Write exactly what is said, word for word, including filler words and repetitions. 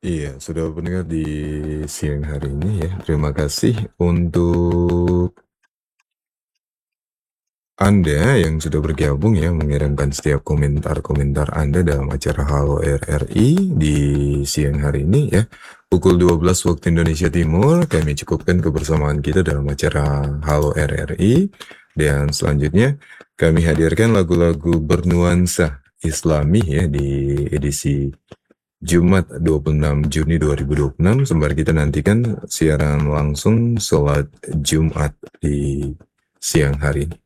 Iya, sudah mendengar di siang hari ini ya. Terima kasih untuk Anda yang sudah bergabung ya, mengirimkan setiap komentar-komentar Anda dalam acara Halo R R I di siang hari ini ya. Pukul dua belas waktu Indonesia Timur, kami cukupkan kebersamaan kita dalam acara Halo R R I. Dan selanjutnya, kami hadirkan lagu-lagu bernuansa Islami ya di edisi Jumat dua puluh enam Juni dua ribu dua puluh enam, sembari kita nantikan siaran langsung sholat Jumat di siang hari ini.